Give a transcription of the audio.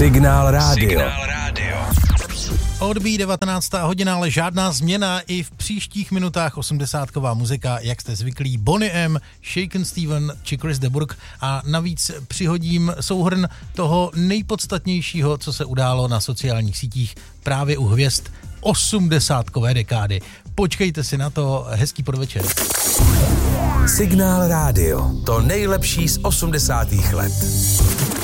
Signál rádio. Odbíjí 19. hodina, ale žádná změna i v příštích minutách. 80ková muzika, jak jste zvyklí, Boney M, Shakin' Stephen či Chris de Burgh, a navíc přihodím souhrn toho nejpodstatnějšího, co se událo na sociálních sítích právě u hvězd 80kové dekády. Počkejte si na to, hezký podvečer. Signál rádio, to nejlepší z 80. let.